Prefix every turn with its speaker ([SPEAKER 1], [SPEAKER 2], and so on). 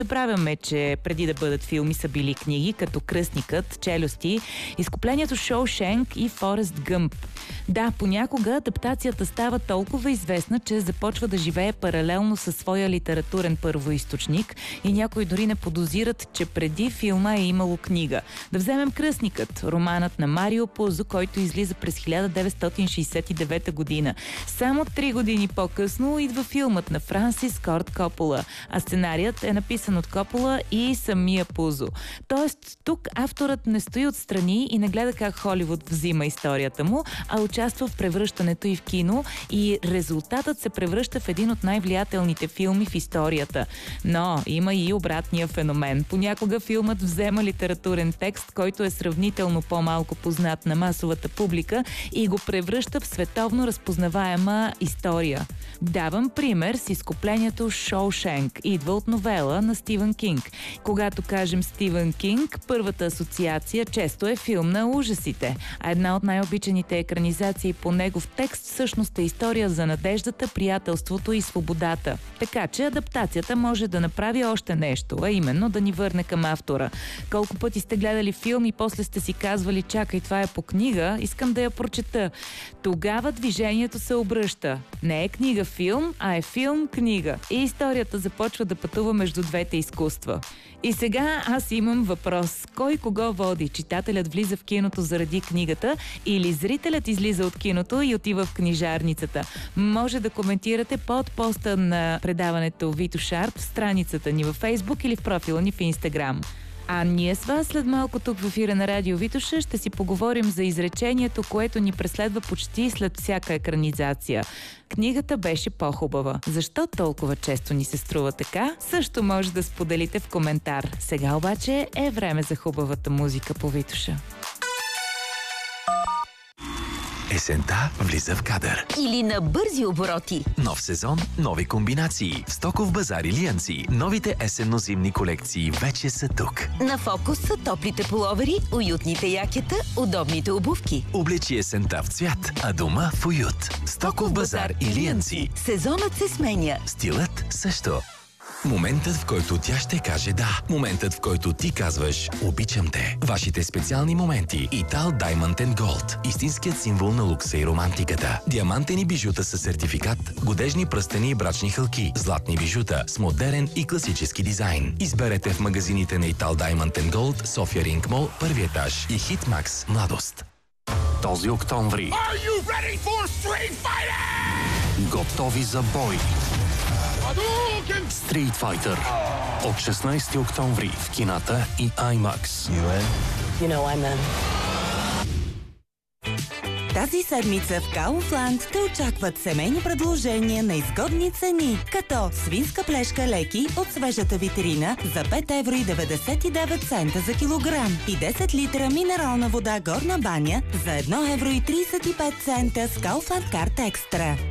[SPEAKER 1] Забравяме, че преди да бъдат филми са били книги, като Кръстникът, Челюсти, Изкуплението Шоушенк и Форест Гъмп. Да, понякога адаптацията става толкова известна, че започва да живее паралелно със своя литературен първоизточник и някои дори не подозират, че преди филма е имало книга. Да вземем Кръстникът, романът на Марио Пузо, който излиза през 1969 година. Само 3 години по-късно идва филмът на Франсис Форд Копола, а сценарият е написан от Копола и самия Пузо. Тоест, тук авторът не стои отстрани и не гледа как Холивуд взима историята му, а участва в превръщането и в кино и резултатът се превръща в един от най-влиятелните филми в историята. Но има и обратния феномен. Понякога филмът взема литературен текст, който е сравнително по-малко познат на масовата публика и го превръща в световно разпознаваема история. Давам пример с изкуплението Шоушенк. Идва от новела на Стивън Кинг. Когато кажем Стивън Кинг, първата асоциация често е филм на ужасите, а една от най-обичаните екранизации по негов текст всъщност е история за надеждата, приятелството и свободата. Така че адаптацията може да направи още нещо, а именно да ни върне към автора. Колко пъти сте гледали филм и после сте си казвали: чакай, това е по книга, искам да я прочета. Тогава движението се обръща. Не е книга-филм, а е филм-книга. И историята започва да пътува между двете изкуства. И сега аз имам въпрос. Кой кого води? Читателят влиза в киното заради книгата или зрителят излиза от киното и отива в книжарницата? Може да коментирате под поста на предаването Вито Шарп в страницата ни във Фейсбук или в профила ни в Инстаграм. А ние с вас след малко тук в ефира на Радио Витоша ще си поговорим за изречението, което ни преследва почти след всяка екранизация. Книгата беше по-хубава. Защо толкова често ни се струва така? Също може да споделите в коментар. Сега обаче е време за хубавата музика по Витоша.
[SPEAKER 2] Есента влиза в кадър.
[SPEAKER 3] Или на бързи обороти.
[SPEAKER 2] Нов сезон, нови комбинации. В Стоков базар Илиянци новите есенно-зимни колекции вече са тук.
[SPEAKER 3] На фокус са топлите пуловери, уютните якета, удобните обувки.
[SPEAKER 2] Облечи есента в цвят, а дома в уют. Стоков базар Илиянци.
[SPEAKER 3] Сезонът се сменя.
[SPEAKER 2] Стилът също. Моментът, в който тя ще каже да. Моментът, в който ти казваш обичам те. Вашите специални моменти. Итал Diamond & Gold. Истинският символ на лукса и романтиката. Диамантени бижута със сертификат, годежни пръстени и брачни хълки, златни бижута с модерен и класически дизайн. Изберете в магазините на Итал Diamond & Gold, София Ринг Мол, първи етаж и Хитмакс Младост.
[SPEAKER 4] Този октомври готови за бой. Street Fighter. От 16 октомври в кината и IMAX.
[SPEAKER 3] You know I'm in.
[SPEAKER 5] Тази седмица в Kaufland те очакват семейни предложения на изгодни цени, като свинска плешка леки от свежата витрина за 5,99 евро за килограм и 10 литра минерална вода горна баня за 1,35 евро с Kaufland Card Extra.